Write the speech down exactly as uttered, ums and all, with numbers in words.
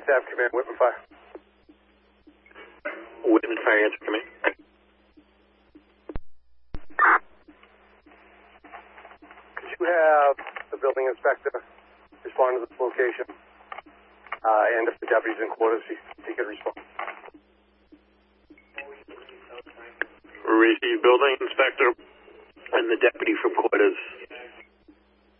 Staff Command, Whitman Fire. Whitman Fire, answer command. Could you have the building inspector respond to this location? Uh, and if the deputy's in quarters, he, he could respond. Receive building inspector and the deputy from quarters.